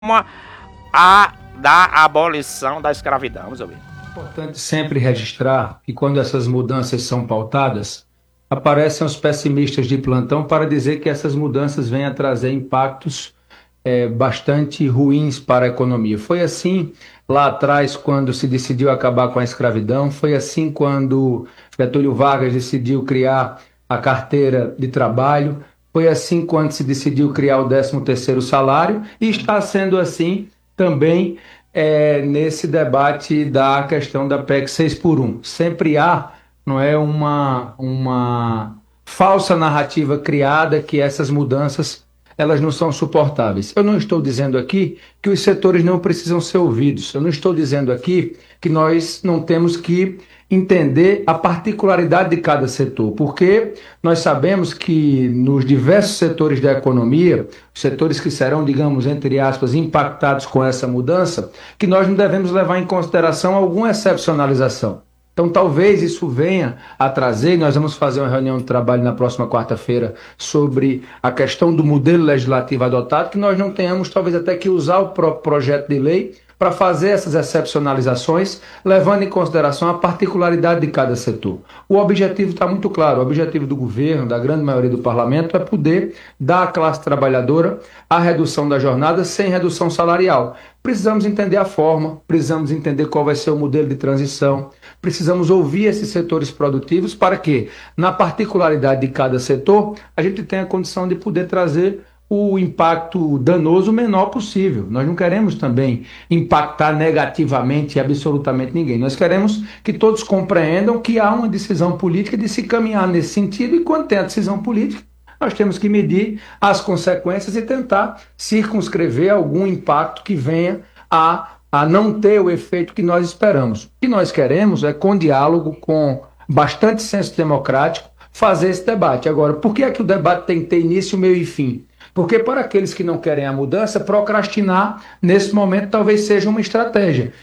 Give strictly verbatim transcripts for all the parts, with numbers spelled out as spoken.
a da abolição da escravidão. Vamos ouvir. É importante sempre registrar que quando essas mudanças são pautadas, aparecem os pessimistas de plantão para dizer que essas mudanças vêm a trazer impactos é, bastante ruins para a economia. Foi assim lá atrás, quando se decidiu acabar com a escravidão, foi assim quando Getúlio Vargas decidiu criar a carteira de trabalho, foi assim quando se decidiu criar o décimo terceiro salário, e está sendo assim também é, nesse debate da questão da P E C seis por um. Sempre há, não é, uma, uma falsa narrativa criada que essas mudanças elas não são suportáveis. Eu não estou dizendo aqui que os setores não precisam ser ouvidos. Eu não estou dizendo aqui que nós não temos que entender a particularidade de cada setor, porque nós sabemos que nos diversos setores da economia, os setores que serão, digamos, entre aspas, impactados com essa mudança, que nós não devemos levar em consideração alguma excepcionalização. Então, talvez isso venha a trazer, nós vamos fazer uma reunião de trabalho na próxima quarta-feira sobre a questão do modelo legislativo adotado, que nós não tenhamos, talvez, até que usar o próprio projeto de lei para fazer essas excepcionalizações, levando em consideração a particularidade de cada setor. O objetivo está muito claro, o objetivo do governo, da grande maioria do parlamento, é poder dar à classe trabalhadora a redução da jornada sem redução salarial. Precisamos entender a forma, precisamos entender qual vai ser o modelo de transição, precisamos ouvir esses setores produtivos para que, na particularidade de cada setor, a gente tenha a condição de poder trazer o impacto danoso menor possível. Nós não queremos também impactar negativamente absolutamente ninguém. Nós queremos que todos compreendam que há uma decisão política de se caminhar nesse sentido, e quando tem a decisão política, nós temos que medir as consequências e tentar circunscrever algum impacto que venha a, a não ter o efeito que nós esperamos. O que nós queremos é, com diálogo, com bastante senso democrático, fazer esse debate. Agora, por que é que o debate tem que ter início, meio e fim? Porque para aqueles que não querem a mudança, procrastinar nesse momento talvez seja uma estratégia.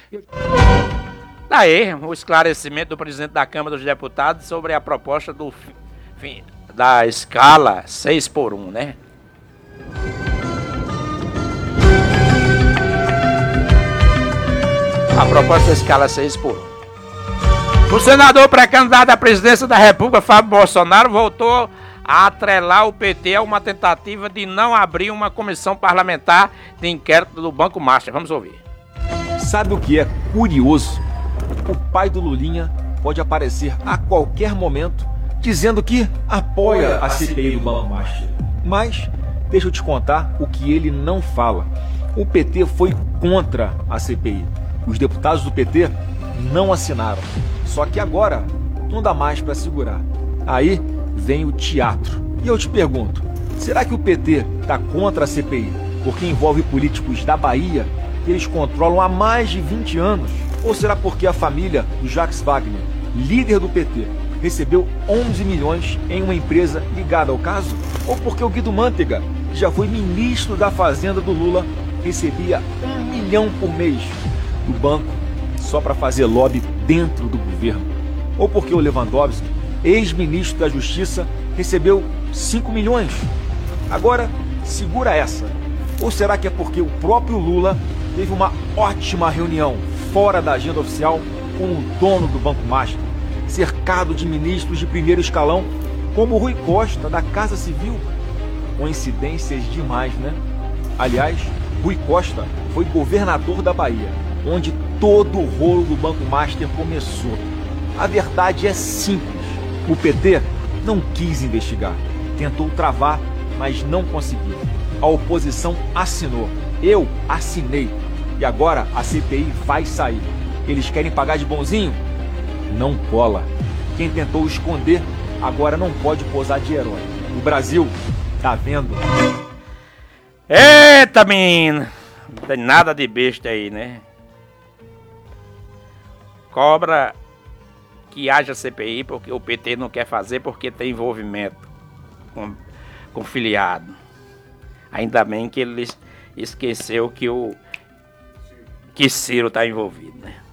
Daí, o esclarecimento do presidente da Câmara dos Deputados sobre a proposta do fim, da escala seis por um, né? A proposta da escala seis por um. O senador pré-candidato à presidência da República, Fábio Bolsonaro, voltou a atrelar o P T a uma tentativa de não abrir uma comissão parlamentar de inquérito do Banco Master. Vamos ouvir. Sabe o que é curioso? O pai do Lulinha pode aparecer a qualquer momento dizendo que apoia a C P I do Banco Master. Mas deixa eu te contar o que ele não fala. O P T foi contra a C P I. Os deputados do P T não assinaram. Só que agora não dá mais para segurar. Aí vem o teatro. E eu te pergunto, será que o P T está contra a C P I porque envolve políticos da Bahia que eles controlam há mais de vinte anos? Ou será porque a família do Jacques Wagner, líder do P T, recebeu onze milhões em uma empresa ligada ao caso? Ou porque o Guido Mantega, que já foi ministro da Fazenda do Lula, recebia um milhão por mês do banco só para fazer lobby dentro do governo? Ou porque o Lewandowski, ex-ministro da Justiça, recebeu cinco milhões? Agora, segura essa. Ou será que é porque o próprio Lula teve uma ótima reunião fora da agenda oficial com o dono do Banco Master, cercado de ministros de primeiro escalão, como o Rui Costa, da Casa Civil? Coincidências demais, né? Aliás, Rui Costa foi governador da Bahia, onde todo o rolo do Banco Master começou. A verdade é simples. O P T não quis investigar, tentou travar, mas não conseguiu. A oposição assinou, eu assinei, e agora a C P I vai sair. Eles querem pagar de bonzinho? Não cola. Quem tentou esconder, agora não pode posar de herói. O Brasil tá vendo. Eita, menina! Não tem nada de besta aí, né? Cobra que haja C P I, porque o P T não quer fazer porque tem envolvimento com, com filiado. Ainda bem que ele esqueceu que o que Ciro está envolvido, né?